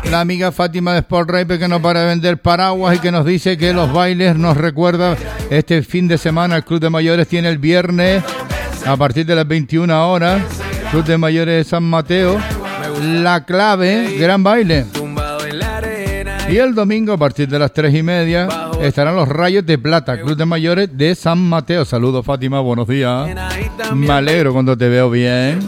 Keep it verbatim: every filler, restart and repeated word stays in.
La amiga Fátima de Sport Rape, que no para de vender paraguas y que nos dice que los bailes nos recuerda este fin de semana. El Club de Mayores tiene el viernes a partir de las veintiuna horas. Club de Mayores de San Mateo. La Clave, gran baile. Y el domingo a partir de las tres y media estarán los Rayos de Plata, Club de Mayores de San Mateo. Saludos, Fátima, buenos días. Me alegro cuando te veo bien.